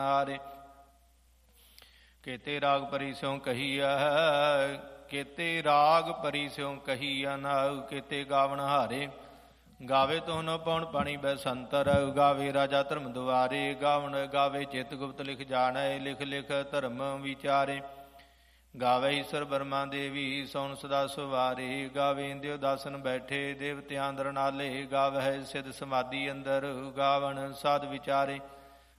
ਹਾਰੇ। ਕੇਤੇ ਰਾਗ ਪਰੀ ਸਿਉ ਕਹੀਆ ਕੇਤੇ ਰਾਗ ਪਰੀ ਸਿਉ ਕਹੀਆ ਨਾਉ। ਕੇਤੇ ਗਾਵਨ ਹਾਰੇ ਗਾਵੇ ਤੋਨ ਪਉਣ ਪਾਣੀ ਬੈਸੰਤਰ। ਗਾਵੇ ਰਾਜਾ ਧਰਮ ਦੁਆਰੇ ਗਾਵਨ ਗਾਵੇ ਚਿਤ ਗੁਪਤ ਲਿਖ ਜਾਣੈ। ਲਿਖ ਲਿਖ ਧਰਮ ਵਿਚਾਰੇ ਗਾਵੇ ਈਸ਼ਰ ਬਰਮਾ ਦੇਵੀ ਸੋਨ ਸਦਾ ਸੁਵਾਰੇ। ਗਾਵੇ ਇੰਦਿਓ ਦਾਸਨ ਬੈਠੇ ਦੇਵਤਿਆਂ ਅੰਦਰ ਨਾਲੇ। ਗਾਵਹਿ ਸਿਧ ਸਮਾਧੀ ਅੰਦਰ ਗਾਵਨ ਸਾਧ ਵਿਚਾਰੇ।